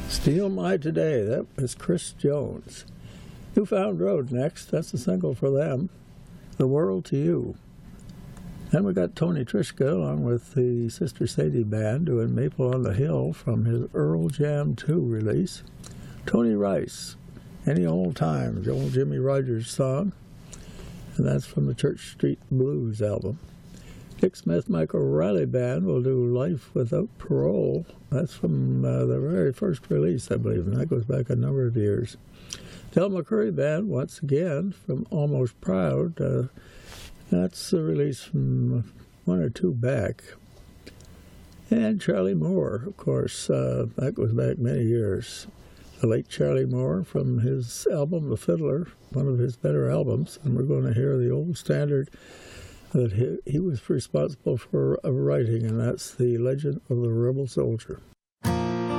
Steal My Today, that was Chris Jones. Newfound Road next, that's a single for them. The World to You. Then we got Tony Trischka along with the Sister Sadie Band doing Maple on the Hill from his Earl Jam 2 release. Tony Rice, Any Old Time, the old Jimmy Rogers song, and that's from the Church Street Blues album. Dick Smith Michael Riley Band will do Life Without Parole. That's from the very first release, I believe, and that goes back a number of years. Del McCoury Band, once again, from Almost Proud. That's a release from one or two back. And Charlie Moore, of course, that goes back many years. The late Charlie Moore from his album The Fiddler, one of his better albums, and we're going to hear the old standard that he was responsible for writing, and that's The Legend of the Rebel Soldier.